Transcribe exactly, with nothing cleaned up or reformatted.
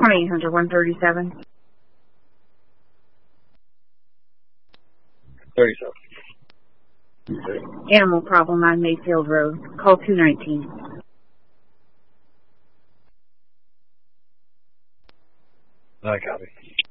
twenty-eight hundred, one thirty-seven. thirty-seven. Animal problem on Mayfield Road. Call two nineteen. I copy.